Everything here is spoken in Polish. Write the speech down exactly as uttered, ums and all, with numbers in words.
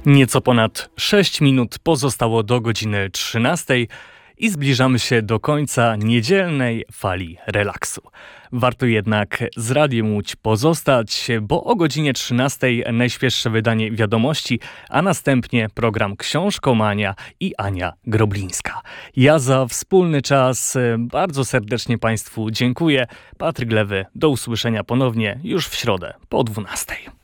Nieco ponad sześć minut pozostało do godziny trzynastej i zbliżamy się do końca niedzielnej fali relaksu. Warto jednak z Radiem Łódź pozostać, bo o godzinie trzynastej najświeższe wydanie wiadomości, a następnie program Książkomania i Ania Groblińska. Ja za wspólny czas bardzo serdecznie Państwu dziękuję. Patryk Lewy, do usłyszenia ponownie już w środę po dwunastej.